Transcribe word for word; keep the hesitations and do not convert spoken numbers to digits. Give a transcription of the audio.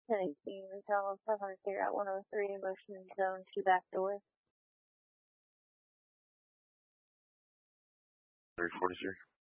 ten eighteen, Retail five hundred clear out one oh three, motion zone two back door. three forty-three.